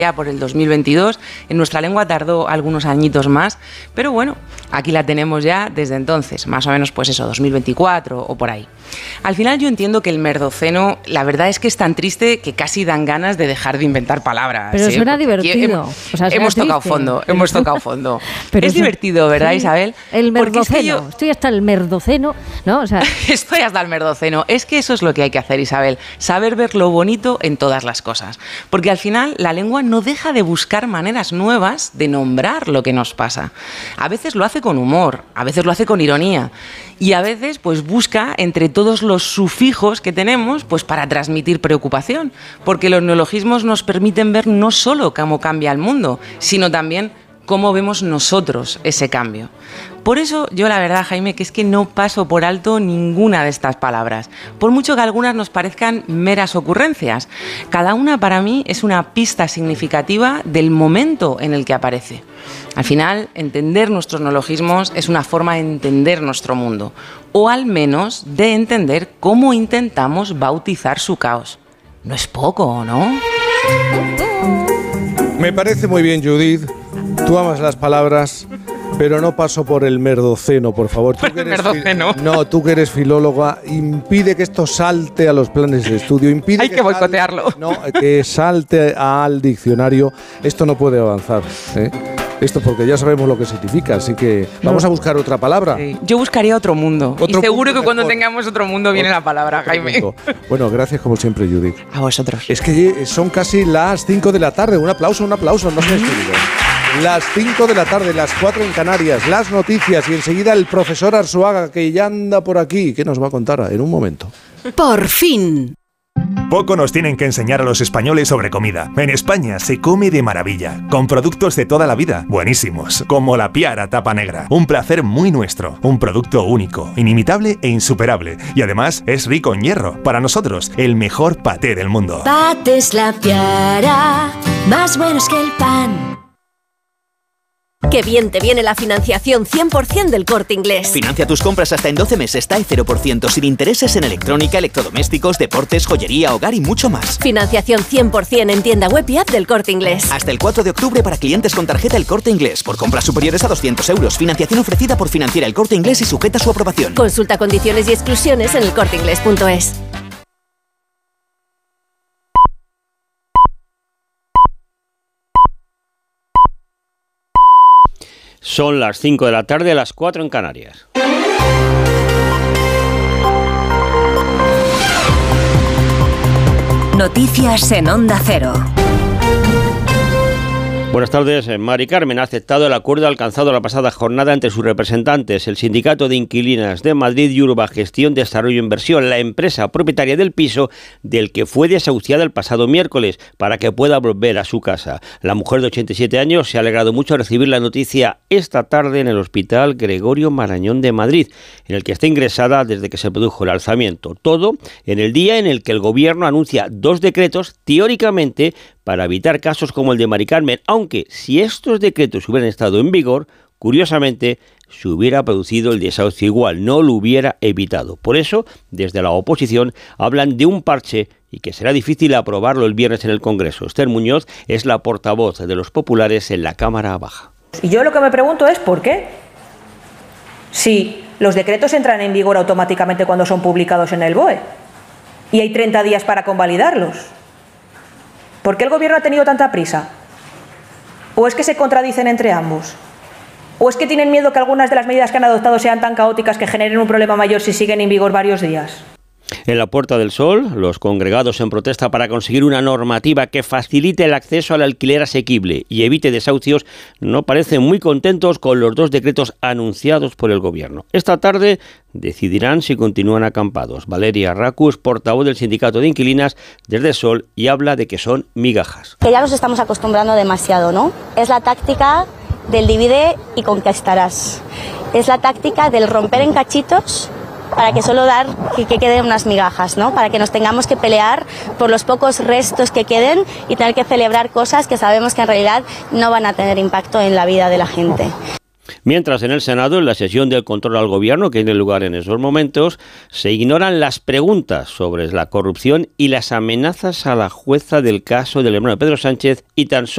ya por el 2022. En nuestra lengua tardó algunos añitos más, pero bueno, aquí la tenemos ya desde entonces, más o menos pues eso, 2024 o por ahí. Al final yo entiendo que el merdoceno, la verdad es que es tan triste que casi dan ganas de dejar de inventar palabras. Pero suena divertido. Hemos tocado fondo. Pero es divertido, ¿verdad, sí, Isabel? El merdoceno, estoy hasta el merdoceno, ¿no? O sea... Estoy hasta el merdoceno. Es que eso es lo que hay que hacer, Isabel, saber ver lo bonito en todas las cosas. Porque al final la lengua no deja de buscar maneras nuevas de nombrar lo que nos pasa. A veces lo hace con humor, a veces lo hace con ironía y a veces pues busca entre todos los sufijos que tenemos pues para transmitir preocupación, porque los neologismos nos permiten ver no solo cómo cambia el mundo, sino también cómo vemos nosotros ese cambio. Por eso yo la verdad, Jaime, que es que no paso por alto ninguna de estas palabras, por mucho que algunas nos parezcan meras ocurrencias. Cada una para mí es una pista significativa del momento en el que aparece. Al final, entender nuestros neologismos es una forma de entender nuestro mundo, o al menos de entender cómo intentamos bautizar su caos. No es poco, ¿no? Me parece muy bien, Judith. Tú amas las palabras, pero no paso por el merdoceno, por favor. ¿Por el merdoceno? No, tú que eres filóloga, impide que esto salte a los planes de estudio. Impide Hay que boicotearlo. Que salte al diccionario. Esto no puede avanzar, ¿eh? Esto porque ya sabemos lo que significa, así que vamos a buscar otra palabra. Sí. Yo buscaría otro mundo. Y seguro que cuando tengamos otro mundo viene la palabra, Jaime. Bueno, gracias como siempre, Judith. A vosotros. Es que son casi las 5 de la tarde. Un aplauso, no se ha despedido. Las 5 de la tarde, las 4 en Canarias, las noticias y enseguida el profesor Arzuaga, que ya anda por aquí. ¿Qué nos va a contar en un momento? Por fin. Poco nos tienen que enseñar a los españoles sobre comida. En España se come de maravilla, con productos de toda la vida, buenísimos, como la Piara tapa negra. Un placer muy nuestro, un producto único, inimitable e insuperable. Y además es rico en hierro. Para nosotros, el mejor paté del mundo. Patés La Piara, más buenos que el pan. ¡Qué bien te viene la financiación 100% del Corte Inglés! Financia tus compras hasta en 12 meses, TAE 0%, sin intereses en electrónica, electrodomésticos, deportes, joyería, hogar y mucho más. Financiación 100% en tienda web y app del Corte Inglés. Hasta el 4 de octubre para clientes con tarjeta El Corte Inglés, por compras superiores a 200 euros. Financiación ofrecida por Financiera El Corte Inglés y sujeta a su aprobación. Consulta condiciones y exclusiones en elcorteinglés.es. Son las 5 de la tarde, las 4 en Canarias. Noticias en Onda Cero. Buenas tardes. Mari Carmen ha aceptado el acuerdo alcanzado la pasada jornada entre sus representantes, el Sindicato de Inquilinas de Madrid y Urbagestión Desarrollo e Inversión, la empresa propietaria del piso del que fue desahuciada el pasado miércoles, para que pueda volver a su casa. La mujer de 87 años se ha alegrado mucho al recibir la noticia esta tarde en el Hospital Gregorio Marañón de Madrid, en el que está ingresada desde que se produjo el alzamiento. Todo en el día en el que el Gobierno anuncia 2 decretos, teóricamente, para evitar casos como el de Mari Carmen, aunque si estos decretos hubieran estado en vigor, curiosamente, se hubiera producido el desahucio igual, no lo hubiera evitado. Por eso, desde la oposición, hablan de un parche y que será difícil aprobarlo el viernes en el Congreso. Esther Muñoz es la portavoz de los populares en la Cámara Baja. Y yo lo que me pregunto es ¿por qué? Si los decretos entran en vigor automáticamente cuando son publicados en el BOE y hay 30 días para convalidarlos, ¿por qué el Gobierno ha tenido tanta prisa? ¿O es que se contradicen entre ambos? ¿O es que tienen miedo que algunas de las medidas que han adoptado sean tan caóticas que generen un problema mayor si siguen en vigor varios días? En la Puerta del Sol, los congregados en protesta para conseguir una normativa que facilite el acceso al alquiler asequible y evite desahucios no parecen muy contentos con los 2 decretos anunciados por el Gobierno. Esta tarde decidirán si continúan acampados. Valeria Racus, portavoz del Sindicato de Inquilinas desde Sol, y habla de que son migajas. Que ya nos estamos acostumbrando demasiado, ¿no? Es la táctica del divide y conquistarás. Es la táctica del romper en cachitos para que solo que queden unas migajas, ¿no? Para que nos tengamos que pelear por los pocos restos que queden y tener que celebrar cosas que sabemos que en realidad no van a tener impacto en la vida de la gente. Mientras en el Senado, en la sesión del control al Gobierno que tiene lugar en esos momentos, se ignoran las preguntas sobre la corrupción y las amenazas a la jueza del caso del hermano de Pedro Sánchez y tan solo